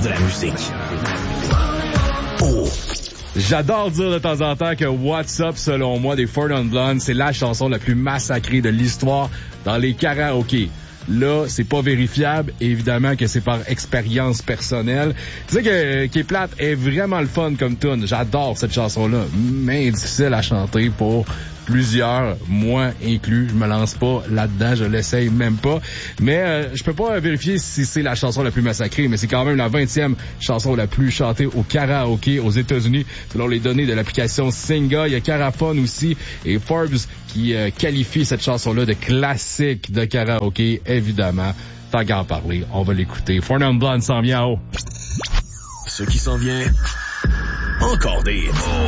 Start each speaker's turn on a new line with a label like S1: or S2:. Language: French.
S1: de la musique. Oh!
S2: J'adore dire de temps en temps que What's Up, selon moi, des Four Non Blondes, c'est la chanson la plus massacrée de l'histoire dans les karaokés. Là, c'est pas vérifiable. Évidemment que c'est par expérience personnelle. Tu sais que qui est plate est vraiment le fun comme tune. J'adore cette chanson-là, mais difficile à chanter pour plusieurs, moi inclus. Je me lance pas là-dedans, je l'essaye même pas. Mais je peux pas vérifier si c'est la chanson la plus massacrée, mais c'est quand même la 20e chanson la plus chantée au karaoké aux États-Unis, selon les données de l'application Singa. Il y a Carafone aussi et Forbes qui qualifie cette chanson-là de classique de karaoké, évidemment. Tant qu'à en parler, on va l'écouter. Four Non Blondes s'en vient en haut.
S1: Ce qui s'en vient, encore des